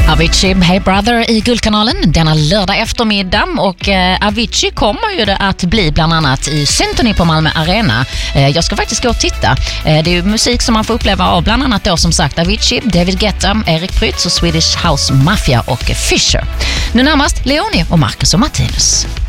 Avicii, Hey Brother i Guldkanalen denna lördag eftermiddag, och Avicii kommer ju det att bli bland annat i Symphony på Malmö Arena. Jag ska faktiskt gå och titta. Det är ju musik som man får uppleva av bland annat då som sagt Avicii, David Guetta, Erik Prytz och Swedish House Mafia och Fisher. Nu närmast Leoni och Marcus och Martinus.